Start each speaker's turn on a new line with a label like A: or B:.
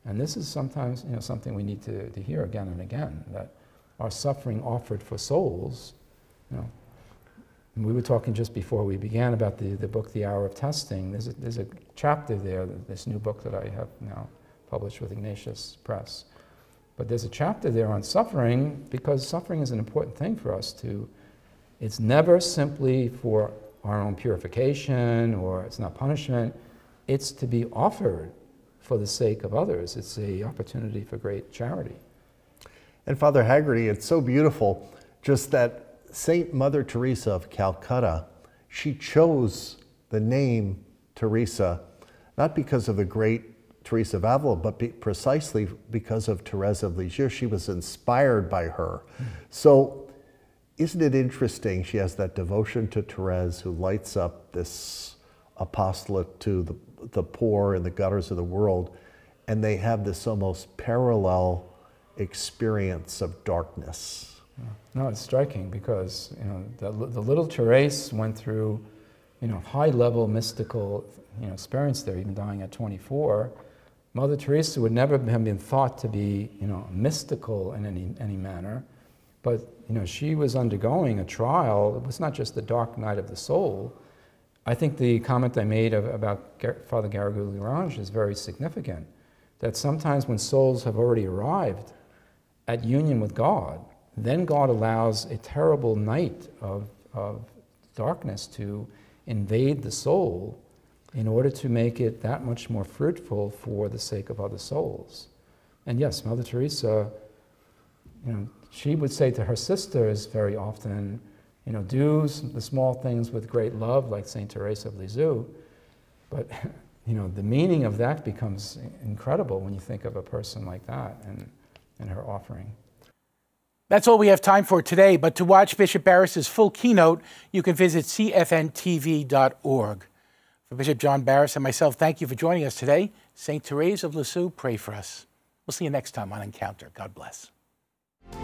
A: And this is sometimes something we need to hear again and again, that our suffering offered for souls, and we were talking just before we began about the book, The Hour of Testing. There's a chapter there, this new book that I have now published with Ignatius Press. But there's a chapter there on suffering, because suffering is an important thing for us to, it's never simply for our own purification, or it's not punishment, it's to be offered for the sake of others. It's an opportunity for great charity.
B: And Father Haggerty, it's so beautiful, just that Saint Mother Teresa of Calcutta, she chose the name Teresa, not because of the great Teresa of Avila, but precisely because of Therese of Lisieux. She was inspired by her. So isn't it interesting, she has that devotion to Therese, who lights up this apostolate to the poor in the gutters of the world, and they have this almost parallel experience of darkness.
A: No, it's striking, because the little Therese went through high-level mystical experience there, even dying at 24. Mother Teresa would never have been thought to be mystical in any manner, but she was undergoing a trial. It was not just the dark night of the soul. I think the comment I made about Father Garrigou-Lagrange is very significant, that sometimes when souls have already arrived at union with God, then God allows a terrible night of darkness to invade the soul in order to make it that much more fruitful for the sake of other souls. And yes, Mother Teresa, she would say to her sisters very often, do the small things with great love, like Saint Teresa of Lisieux. But the meaning of that becomes incredible when you think of a person like that and her offering.
C: That's all we have time for today, but to watch Bishop Barris's full keynote, you can visit cfntv.org. For Bishop John Barris and myself, thank you for joining us today. St. Therese of Lisieux, pray for us. We'll see you next time on Encounter. God bless.